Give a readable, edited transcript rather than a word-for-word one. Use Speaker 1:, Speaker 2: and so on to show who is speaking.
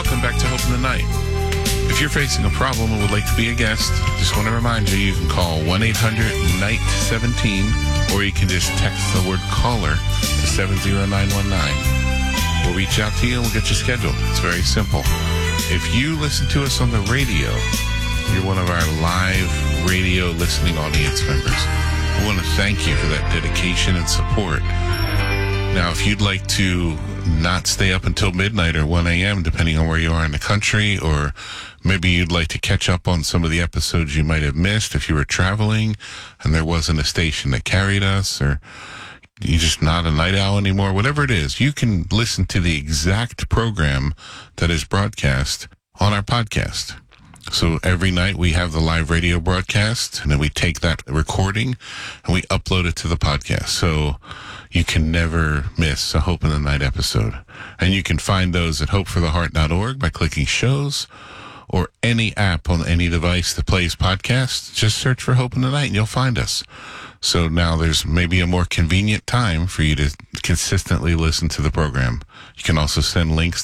Speaker 1: welcome back to Hope in the Night. If you're facing a problem and would like to be a guest, just want to remind you can call 1-800-NIGHT-17, or you can just text the word caller to 70919. We'll reach out to you and we'll get you scheduled. It's very simple. If you listen to us on the radio, you're one of our live radio listening audience members. I want to thank you for that dedication and support. Now, if you'd like to not stay up until midnight or 1 a.m., depending on where you are in the country, or maybe you'd like to catch up on some of the episodes you might have missed if you were traveling and there wasn't a station that carried us, or you're just not a night owl anymore, whatever it is, you can listen to the exact program that is broadcast on our podcast. So every night we have the live radio broadcast, and then we take that recording and we upload it to the podcast. So you can never miss a Hope in the Night episode. And you can find those at hopefortheheart.org by clicking shows, or any app on any device that plays podcasts. Just search for Hope in the Night and you'll find us. So now there's maybe a more convenient time for you to consistently listen to the program. You can also send links